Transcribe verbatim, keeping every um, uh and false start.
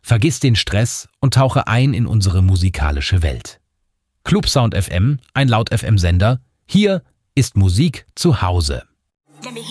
Vergiss den Stress und tauche ein in unsere musikalische Welt. Clubsound F M, ein Laut-F M-Sender. Hier ist Musik zu Hause.